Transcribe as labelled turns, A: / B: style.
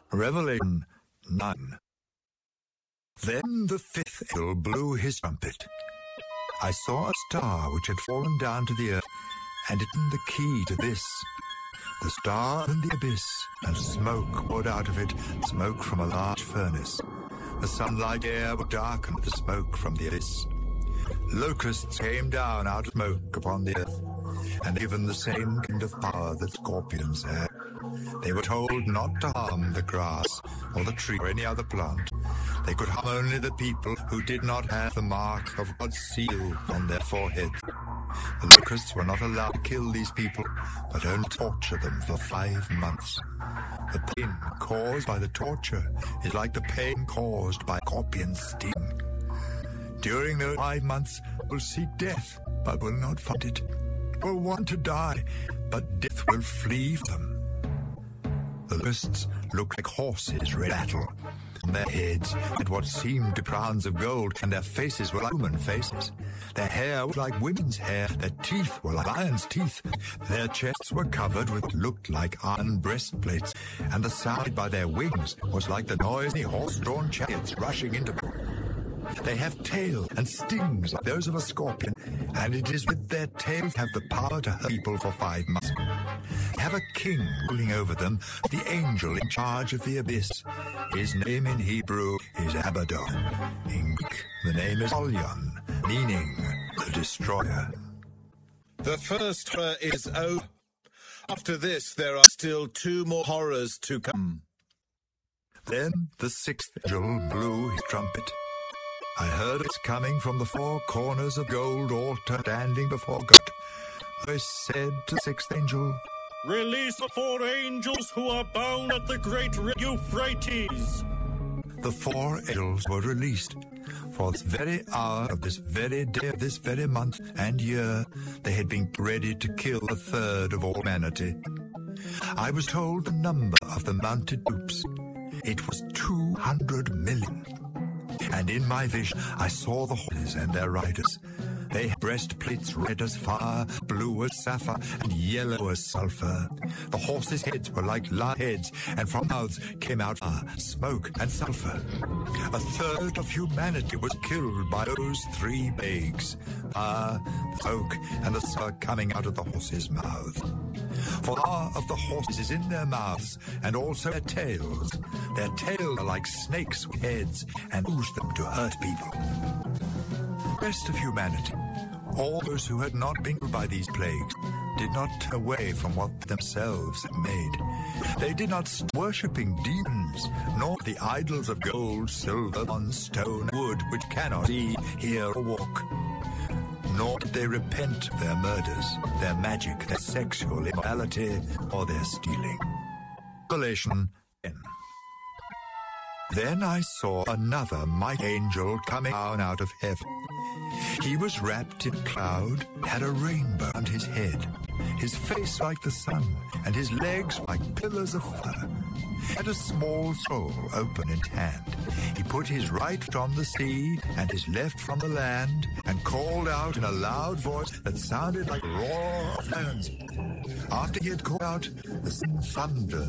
A: Revelation 9. Then the fifth angel blew his trumpet. I saw a star which had fallen down to the earth, and it opened the key to this. The star opened the abyss, and smoke poured out of it, smoke from a large furnace. The sunlight air darkened the smoke from the abyss. Locusts came down out of smoke upon the earth, and given the same kind of power that scorpions have. They were told not to harm the grass or the tree or any other plant. They could harm only the people who did not have the mark of God's seal on their forehead. The locusts were not allowed to kill these people, but only torture them for 5 months. The pain caused by the torture is like the pain caused by a scorpion's sting. During those 5 months, will seek death, but will not find it. Will want to die, but death will flee from them. The locusts looked like horses ready for battle. On their heads had what seemed to be crowns of gold, and their faces were like human faces. Their hair was like women's hair, their teeth were like lions' teeth. Their chests were covered with what looked like iron breastplates, and the sound by their wings was like the noisy horse-drawn chariots rushing into battle. They have tails and stings like those of a scorpion, and it is with their tails have the power to hurt people for 5 months. They have a king ruling over them, the angel in charge of the abyss. His name in Hebrew is Abaddon. In Greek, the name is Apollyon, meaning the destroyer.
B: The first horror is over. After this, there are still 2 more horrors to come.
A: Then the sixth angel blew his trumpet. I heard it coming from the 4 corners of gold altar standing before God. I said to the sixth angel,
C: "Release the 4 angels who are bound at the great Euphrates."
A: The 4 angels were released. For this very hour of this very day of this very month and year, they had been ready to kill 1/3 of all humanity. I was told the number of the mounted troops. It was 200 million. And in my vision, I saw the horses and their riders. They had breastplates red as fire, blue as sapphire, and yellow as sulfur. The horses' heads were like lion heads, and from mouths came out fire, smoke, and sulfur. 1/3 of humanity was killed by those 3 plagues: fire, smoke, and the sulfur coming out of the horses' mouth. For the power of the horses is in their mouths, and also their tails. Their tails are like snakes with heads, and use them to hurt people. The rest of humanity, all those who had not been killed by these plagues, did not turn away from what themselves had made. They did not stop worshipping demons, nor the idols of gold, silver, bronze, stone, and wood, which cannot see, hear, or walk. Nor did they repent of their murders, their magic, their sexual immorality, or their stealing. Revelation 10. Then I saw another mighty angel coming down out of heaven. He was wrapped in a cloud, had a rainbow on his head, his face like the sun, and his legs like pillars of fire. He had a small scroll open in his hand. He put his right foot on the sea and his left from the land, and called out in a loud voice that sounded like a roar of lions. After he had called out, the sun thundered